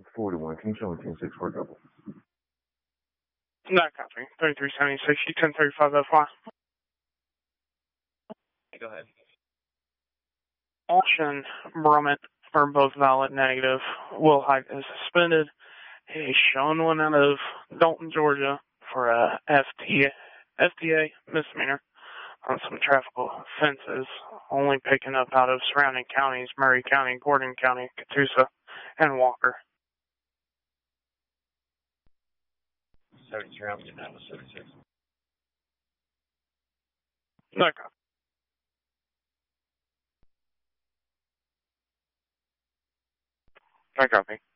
41, can you show me 10-6 for a double? That copy. 3376, you 1035 FY. Go ahead. Austin, Brummett are both valid negative. Will Hyde is suspended. He's shown one out of Dalton, Georgia for a FTA misdemeanor on some traffic offenses, only picking up out of surrounding counties, Murray County, Gordon County, Catoosa, and Walker. 73, I'm getting out of 76. No copy. I copy.